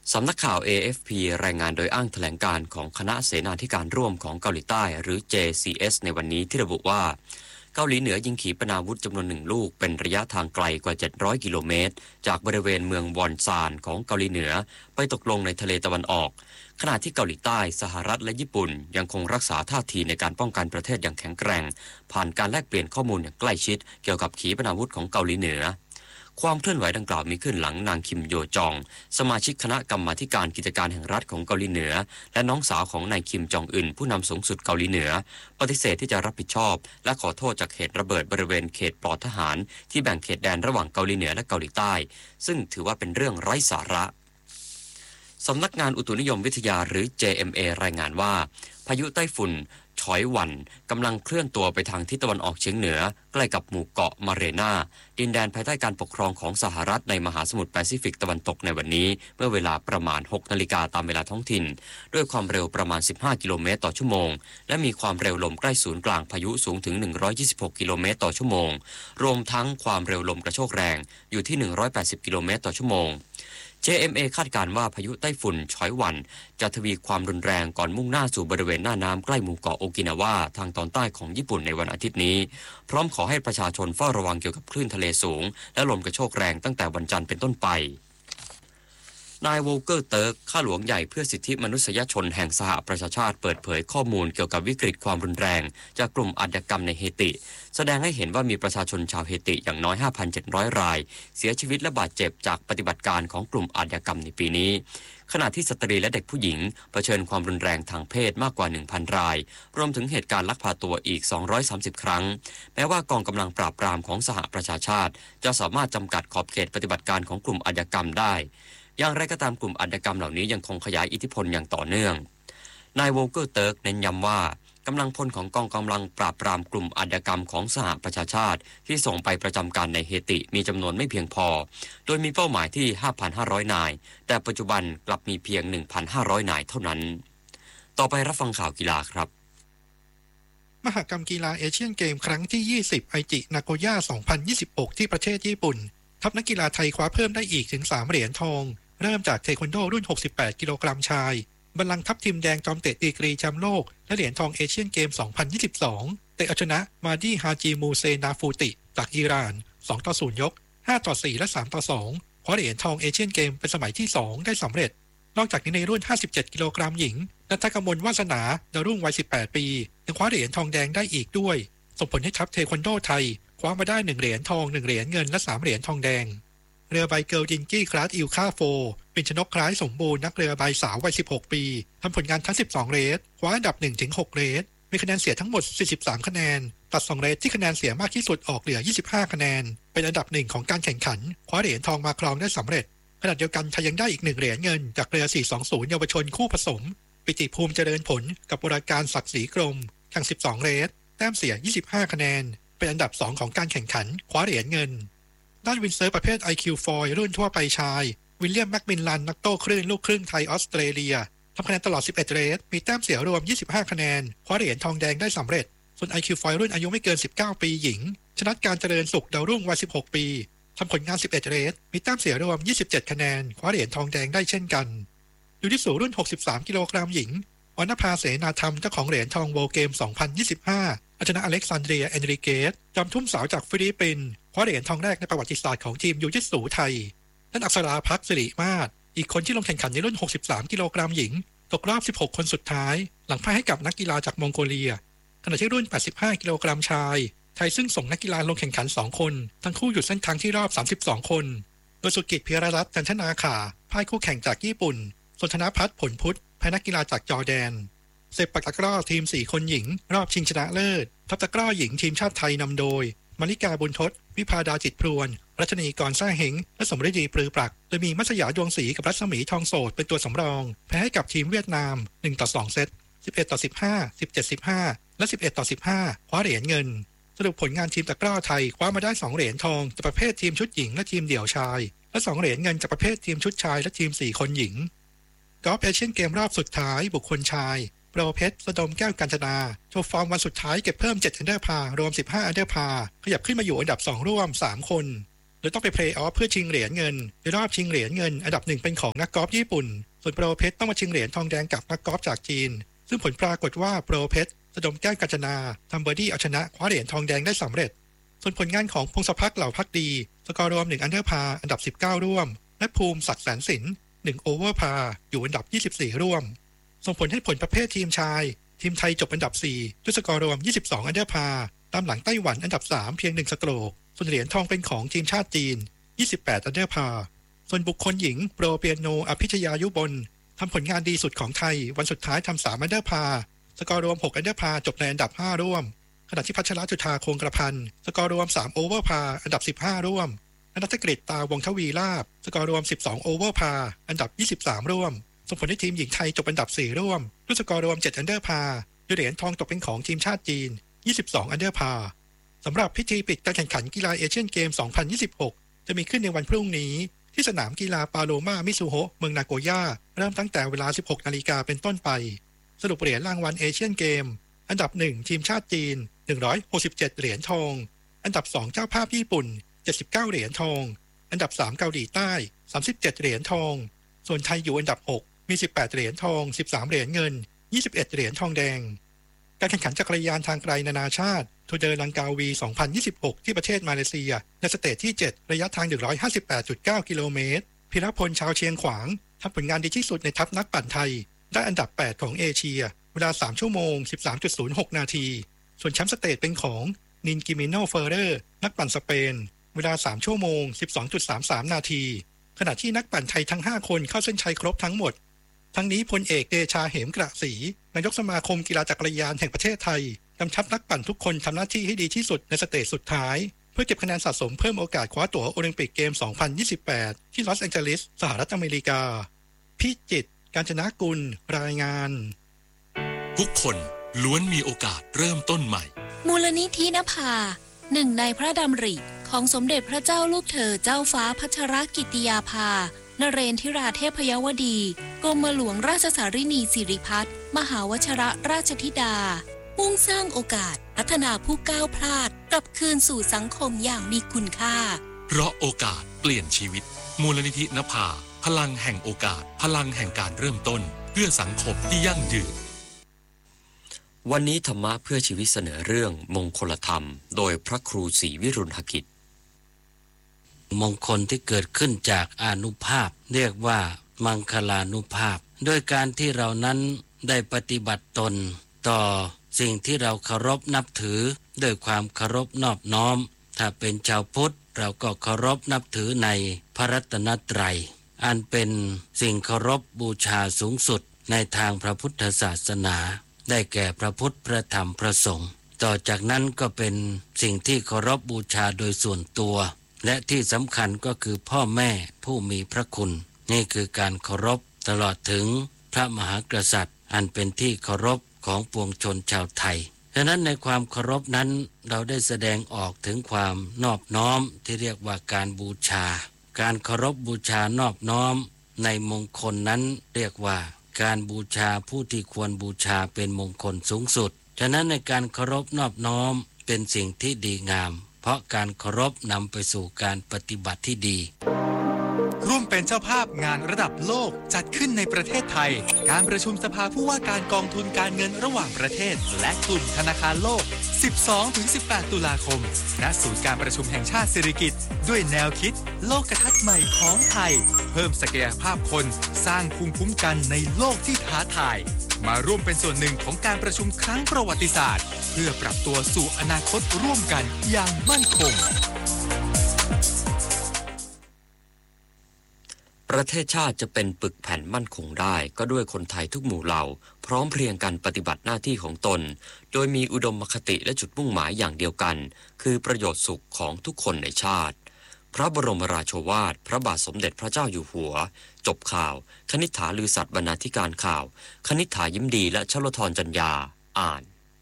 สำนักข่าว AFP รายงานโดยอ้างแถลงการของคณะเสนาธิการร่วมของเกาหลีใต้หรือ JCS ในวันนี้ที่ระบุว่าเกาหลีเหนือยิงขีปนาวุธจำนวน1 ลูกเป็นระยะทางไกลกว่า700 กิโลเมตรจากบริเวณเมืองวอนซานของเกาหลีเหนือไปตกลงในทะเลตะวันออกขณะที่เกาหลีใต้สหรัฐและญี่ปุ่นยังคงรักษาท่าทีในการป้องกันประเทศอย่างแข็งแกร่งผ่านการแลกเปลี่ยนข้อมูลอย่างใกล้ชิดเกี่ยวกับขีปนาวุธของเกาหลีเหนือความเคลื่อนไหวดังกล่าวมีขึ้นหลังนางคิมโยจองสมาชิกคณะกรรมาธิการกิจการแห่งรัฐของเกาหลีเหนือและน้องสาวของนายคิมจองอึนผู้นำสูงสุดเกาหลีเหนือปฏิเสธที่จะรับผิดชอบและขอโทษจากเหตุระเบิดบริเวณเขตปลอดทหารที่แบ่งเขตแดนระหว่างเกาหลีเหนือและเกาหลีใต้ซึ่งถือว่าเป็นเรื่องไร้สาระสำนักงานอุตุนิยมวิทยาหรือ JMA รายงานว่าพายุไต้ฝุ่นฉอยหวันกำลังเคลื่อนตัวไปทางทิศตะวันออกเฉียงเหนือใกล้กับหมู่เกาะมาเรนาดินแดนภายใต้การปกครองของสหรัฐในมหาสมุทรแปซิฟิกตะวันตกในวันนี้เมื่อเวลาประมาณ 6 นาฬิกาตามเวลาท้องถิ่นด้วยความเร็วประมาณ15 กิโลเมตรต่อชั่วโมงและมีความเร็วลมใกล้ศูนย์กลางพายุสูงถึง126 กิโลเมตรต่อชั่วโมงรวมทั้งความเร็วลมกระโชกแรงอยู่ที่180 กิโลเมตรต่อชั่วโมงJMA คาดการณ์ว่าพายุไต้ฝุ่นฉอยหวันจะทวีความรุนแรงก่อนมุ่งหน้าสู่บริเวณหน้าน้ำใกล้หมู่เกาะโอกินาวาทางตอนใต้ของญี่ปุ่นในวันอาทิตย์นี้พร้อมขอให้ประชาชนเฝ้าระวังเกี่ยวกับคลื่นทะเลสูงและลมกระโชกแรงตั้งแต่วันจันทร์เป็นต้นไปนายโวลเกอร์เติร์กข้าหลวงใหญ่เพื่อสิทธิมนุษยชนแห่งสหประชาชาติเปิดเผยข้อมูลเกี่ยวกับวิกฤตความรุนแรงจากกลุ่มอาชญากรรมในเฮติแสดงให้เห็นว่ามีประชาชนชาวเฮติอย่างน้อย 5,700 รายเสียชีวิตและบาดเจ็บจากปฏิบัติการของกลุ่มอาชญากรรมในปีนี้ขณะที่สตรีและเด็กผู้หญิงเผชิญความรุนแรงทางเพศมากกว่า 1,000 รายรวมถึงเหตุการณ์ลักพาตัวอีก230ครั้งแม้ว่ากองกำลังปราบปรามของสหประชาชาติจะสามารถจำกัดขอบเขตปฏิบัติการของกลุ่มอาชญากรรมได้อย่างไรก็ตามกลุ่มอาชญากรรมเหล่านี้ยังคงขยายอิทธิพลอย่างต่อเนื่องนายโวลเกอร์เติร์กเน้นย้ำว่ากำลังพลของกองกำลังปราบปรามกลุ่มอาชญากรรมของสหประชาชาติที่ส่งไปประจำการในเฮติมีจำนวนไม่เพียงพอโดยมีเป้าหมายที่ 5,500 นายแต่ปัจจุบันกลับมีเพียง 1,500 นายเท่านั้นต่อไปรับฟังข่าวกีฬาครับมหกรรมกีฬาเอเชียนเกมครั้งที่20ไอจินาโกย่า2026ที่ประเทศญี่ปุ่นทัพนักกีฬาไทยคว้าเพิ่มได้อีกถึง3เหรียญทองเริ่มจากเทควันโดรุ่น68กิโลกรัมชายบัลลังก์ทัพทีมแดงจอมเตะดีกรีแชมป์โลกและเหรียญทองเอเชียนเกม2022เตะเอาชนะมาดีฮาจิมูเซนาฟูติจากอิหร่าน2-0ยก5-4และ3-2คว้าเหรียญทองเอเชียนเกมเป็นสมัยที่2ได้สำเร็จนอกจากนี้ในรุ่น57กิโลกรัมหญิงณัฐกมลวาสนาดาวรุ่งวัย18ปียังคว้าเหรียญทองแดงได้อีกด้วยส่งผลให้ทัพเทควันโดไทยคว้ามาได้1เหรียญทอง1เหรียญเงินและ3เหรียญทองแดงเรือใบเกิลดินกี้คลาสอิลคาโฟเป็นชนกคล้ายสมบูรณ์นักเรือใบสาววัย16ปีทำผลงานทั้ง12เรสคว้าอันดับ 1-6 เรสมีคะแนนเสียทั้งหมด43คะแนนตัด2เรสที่คะแนนเสียมากที่สุดออกเหลือ25คะแนนเป็นอันดับ1ของการแข่งขันคว้าเหรียญทองมาครองได้สำเร็จขณะเดียวกันไทยยังได้อีก1เหรียญเงินจากเรือ420เยาวชนคู่ผสมปิติภูมิเจริญผลกับวรการศักดิ์ศรีกรมแข่ง12เรสแต้มเสีย25คะแนนเป็นอันดับ2ของการแข่งขันคว้าเหรียญเงินด้านวินเซิร์ฟประเภท IQ ฟอยรุ่นทั่วไปชายวิลเลียมแมคมิลลันนักโต้คลื่นลูกครึ่งไทยออสเตรเลียทำคะแนนตลอด11เรสมีแต้มเสียรวม25คะแนนคว้าเหรียญทองแดงได้สำเร็จส่วน IQ ฟอยรุ่นอายุไม่เกิน19ปีหญิงชนะการเจริญสุขดาวรุ่งวัย16ปีทำผลงาน11เรสมีแต้มเสียรวม27คะแนนคว้าเหรียญทองแดงได้เช่นกันยูจิสูรุ่น63กิโลกรัมหญิงอรณภาเสนาธรรมเจ้าของเหรียญทองโวลเกม2025ชนะอเล็กซานเดรียเอนริเกสจอมทุ่มสาวจากฟิลิปปินส์คว้าเหรียญทองแรกในประวัติศาสตร์ของทีมยูจิสูไทยและอักษราภักดิ์สิริมาศอีกคนที่ลงแข่งขันในรุ่น63กิโลกรัมหญิงตกรอบ16คนสุดท้ายหลังพ่ายให้กับนักกีฬาจากมองโกเลียขณะที่รุ่น85กิโลกรัมชายไทยซึ่งส่งนักกีฬาลงแข่งขัน2คนทั้งคู่หยุดเส้นทางที่รอบ32คนโดยสุกิจพิรรัตน์จันทนาขาพ่ายคู่แข่งจากญี่ปุ่นส่วนธนภัทรผลพุทธแพ้นักกีฬาจากจอร์แดนเซปักตะกร้อทีม4คนหญิงรอบชิงชนะเลิศทัพตะกร้อหญิงทีมชาติไทยนำโดยมาริกาบุญทศวิภาดาจิตพรวนรัชนีกรซ่าเหงและสมฤดีปรือปรักโดยมีมัสยาดวงศรีกับรัศมีทองโสดเป็นตัวสำรองแพ้ให้กับทีมเวียดนาม1-2เซต11-15 17-15และ11-15คว้าเหรียญเงินสรุปผลงานทีมตะกร้อไทยคว้ามาได้2เหรียญทองจากประเภททีมชุดหญิงและทีมเดี่ยวชายและ2เหรียญเงินจากประเภททีมชุดชายและทีม4คนหญิงกอล์ฟเอเชียนเกมรอบสุดท้ายบุคคลชายโปรเพชรระดมแก้วกาญจนาโชว์ฟอร์มวันสุดท้ายเก็บเพิ่ม7อันเดอร์พาร์รวม15อันเดอร์พาร์ขยับขึ้นมาอยู่อันดับ2ร่วม3คนโโดยต้องไปเพลย์ออฟเพื่อชิงเหรียญเงินในรอบชิงเหรียญเงินอันดับ1เป็นของนักกอล์ฟญี่ปุ่นส่วนโปรเพชรต้องมาชิงเหรียญทองแดงกับนักกอล์ฟจากจีนซึ่งผลปรากฏว่าโปรเพชรสะดมแก้วกาญจนาทำเบอร์ดี้เอาชนะคว้าเหรียญทองแดงได้สำเร็จส่วนผลงานของพงศภักดิ์เหล่าภักดีสกอร์รวม1อันเดอร์พาร์อันดับ19ร่วมและภูมิศักดิ์แสนสิน1โอเวอร์พาร์อยู่อันดับ24ร่วมส่งผลให้ผลประเภททีมชายทีมไทยจบอันดับ4ด้วยสกอร์รวม22อันเดอร์พาร์ตามหลังไต้หวันอันดับ3เพียง1สโตรกส่วนเหรียญทองเป็นของทีมชาติจีน28อันเดอร์พาร์ส่วนบุคคลหญิงโปรเปียโนอภิชยายุบลทำผลงานดีสุดของไทยวันสุดท้ายทำ3อันเดอร์พาร์สกอร์รวม6อันเดอร์พาร์จบในอันดับ5ร่วมขณะที่พัชรจุฑาคงกระพันสกอร์รวม3โอเวอร์พาร์อันดับ15ร่วมอนัฐกฤษตาวงทวีลาภสกอร์รวม12โอเวอร์พาร์อันดับ23ร่วมส่งผลให้ทีมหญิงไทยจบอันดับ4ร่วมด้วยสกอร์รวม7อันเดอร์พาร์ด้วยเหรียญทองตกเป็นของทีมชาติจีน22อันเดอร์พาร์สำหรับพิธีปิดการแข่งขันกีฬาเอเชียนเกม 2026 จะมีขึ้นในวันพรุ่งนี้ที่สนามกีฬาปาโลมามิซูโฮะเมืองนาโกย่าเริ่มตั้งแต่เวลา 16 นาฬิกาเป็นต้นไปสรุปเหรียญรางวัลเอเชียนเกมอันดับ1ทีมชาติจีน167เหรียญทองอันดับ2เจ้าภาพญี่ปุ่น79เหรียญทองอันดับ3เกาหลีใต้37เหรียญทองส่วนไทยอยู่อันดับ6มี18เหรียญทอง13เหรียญเงิน21เหรียญทองแดงการแข่งขันจักรยานทางไกลนานาชาติทูเดอร์ลังกาวี 2026 ที่ประเทศมาเลเซียในสเตจที่7ระยะทาง 158.9 กิโลเมตรพิรพลชาวเชียงขวางทำผลงานดีที่สุดในทัพนักปั่นไทยได้อันดับ8ของเอเชียเวลา3ชั่วโมง 13.06 นาทีส่วนแชมป์สเตจเป็นของนินกิมิโนเฟอร์เรอร์นักปั่นสเปนเวลา3ชั่วโมง 12.33 นาทีขณะที่นักปั่นไทยทั้ง5คนเข้าเส้นชัยครบทั้งหมดทั้งนี้พลเอกเดชาเหมกระศรีนายกสมาคมกีฬาจักรยานแห่งประเทศไทยกำชับนักปั่นทุกคนทำหน้าที่ให้ดีที่สุดในสเตจสุดท้ายเพื่อเก็บคะแนนสะสมเพิ่มโอกาสคว้าตั๋วโอลิมปิกเกม 2028 ที่ลอสแองเจลิสสหรัฐอเมริกาพิจิตรกาญจนกุลรายงานทุกคนล้วนมีโอกาสเริ่มต้นใหม่มูลนิธินภาหนึ่งในพระดำริของสมเด็จพระเจ้าลูกเธอเจ้าฟ้าพัชรกิติยาภานเรนทิราเทพยวดีกรมหลวงราชสารินีสิริพัฒน์มหาวชรราชธิดามุ่งสร้างโอกาสพัฒนาผู้ก้าวพลาดกลับคืนสู่สังคมอย่างมีคุณค่าเพราะโอกาสเปลี่ยนชีวิตมูลนิธินภาพลังแห่งโอกาสพลังแห่งการเริ่มต้นเพื่อสังคมที่ยั่งยืนวันนี้ธรรมะเพื่อชีวิตเสนอเรื่องมงคลธรรมโดยพระครูศรีวิรุณหกิจมงคลที่เกิดขึ้นจากอานุภาพเรียกว่ามังคลานุภาพโดยการที่เรานั้นได้ปฏิบัติตนต่อสิ่งที่เราเคารพนับถือด้วยความเคารพนอบน้อมถ้าเป็นชาวพุทธเราก็เคารพนับถือในพระรัตนตรัยอันเป็นสิ่งเคารพบูชาสูงสุดในทางพระพุทธศาสนาได้แก่พระพุทธพระธรรมพระสงฆ์ต่อจากนั้นก็เป็นสิ่งที่เคารพบูชาโดยส่วนตัวและที่สำคัญก็คือพ่อแม่ผู้มีพระคุณนี่คือการเคารพตลอดถึงพระมหากษัตริย์อันเป็นที่เคารพของปวงชนชาวไทยฉะนั้นในความเคารพนั้นเราได้แสดงออกถึงความนอบน้อมที่เรียกว่าการบูชาการเคารพบูชานอบน้อมในมงคลนั้นเรียกว่าการบูชาผู้ที่ควรบูชาเป็นมงคลสูงสุดฉะนั้นในการเคารพนอบน้อมเป็นสิ่งที่ดีงามเพราะการเคารพนำไปสู่การปฏิบัติที่ดีร่วมเป็นเจ้าภาพงานระดับโลกจัดขึ้นในประเทศไทยการประชุมสภาผู้ว่าการกองทุนการเงินระหว่างประเทศและกลุ่มธนาคารโลก 12-18 ตุลาคมณศูนย์การประชุมแห่งชาติสิริกิติ์ด้วยแนวคิดโลกทัศน์ใหม่ของไทยเพิ่มศักยภาพคนสร้างภูมิคุ้มกันในโลกที่ท้าทายมาร่วมเป็นส่วนหนึ่งของการประชุมครั้งประวัติศาสตร์เพื่อปรับตัวสู่อนาคตร่วมกันอย่างมั่นคงประเทศชาติจะเป็นปึกแผ่นมั่นคงได้ก็ด้วยคนไทยทุกหมู่เหล่าพร้อมเพรียงกันปฏิบัติหน้าที่ของตนโดยมีอุดมคติและจุดมุ่งหมายอย่างเดียวกันคือประโยชน์สุขของทุกคนในชาติพระบรมราโชวาทพระบาทสมเด็จพระเจ้าอยู่หัวจบข่าวคณิษฐาลือสัตย์บรรณาธิการข่าวคณิษฐายิ้มดีและชลธรจัญญาอ่าน